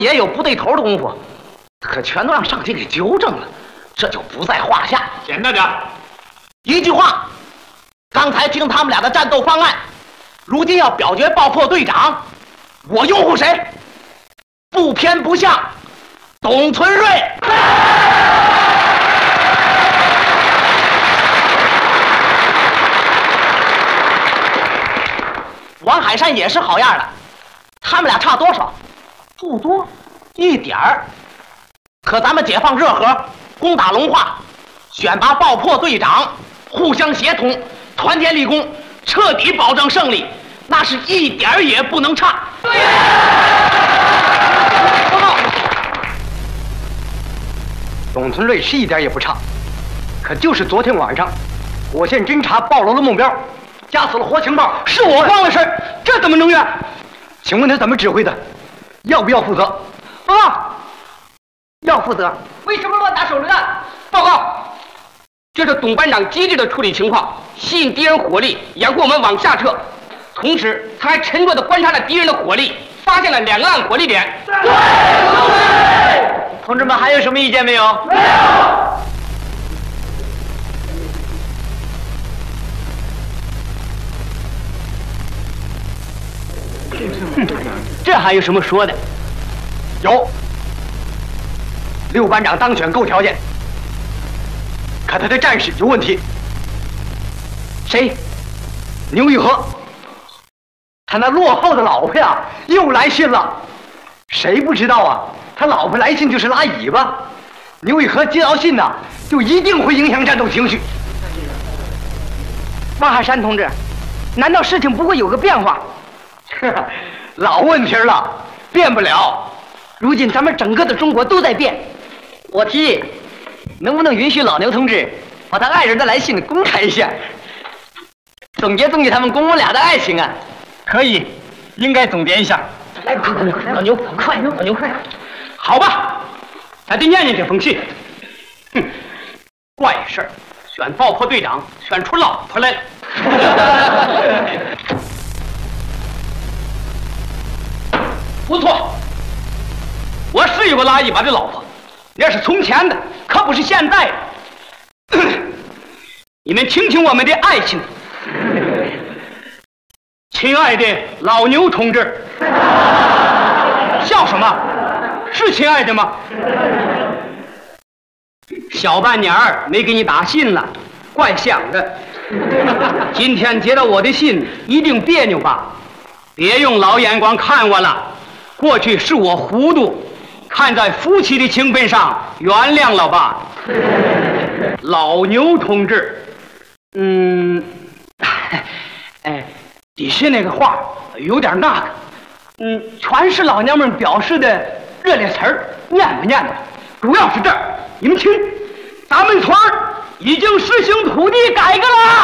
也有不对头的功夫，可全都让上级给纠正了，这就不在话下。 简单点， 一句话，刚才听他们俩的战斗方案，如今要表决爆破队长，我拥护谁？不偏不向，董存瑞。王海山也是好样的，他们俩差多少？不多，一点儿。可咱们解放热河，攻打龙化，选拔爆破队长，互相协同，团结立功，彻底保证胜利，那是一点儿也不能差。对。报告。 董存瑞是一点也不差，可就是昨天晚上，火线侦察暴露了目标，夹死了活情报，是我方的事，这怎么能怨？请问他怎么指挥的？要不要负责？ 报告，要负责。为什么乱打手榴弹？报告，这是董班长机智的处理情况，吸引敌人火力，掩护我们往下撤。同时，他还沉着地观察了敌人的火力，发现了2个暗火力点。对。 同志们还有什么意见没有？ 没有。 这还有什么说的？有，六班长当选够条件，可他的战士有问题。谁？牛玉和。他那落后的老婆呀，又来信了。谁不知道啊？他老婆来信就是拉尾巴。牛玉和接到信呐，就一定会影响战斗情绪。 王海山同志，难道事情不会有个变化？ 老问题了，变不了。 如今咱们整个的中国都在变。 我提议，能不能允许老牛同志把他爱人的来信公开一下，总结他们公母俩的爱情啊？ 可以，应该总结一下。 来，快，老牛，快，老牛，快！ 好吧，咱得念念这封信。哼，怪事儿，选爆破队长选出老婆来了。不错，我是有个拉一把的老婆，那是从前的，可不是现在的。你们听听我们的爱情，亲爱的老牛同志，笑什么？是亲爱的吗？小半年儿没给你打信了，怪想的。今天接到我的信，一定别扭吧？别用老眼光看我了。过去是我糊涂，看在夫妻的情分上，原谅了吧，老牛同志。底下那个话有点那个，全是老娘们表示的热烈词儿，念吧念吧。主要是这儿，你们听，咱们村儿已经实行土地改革了。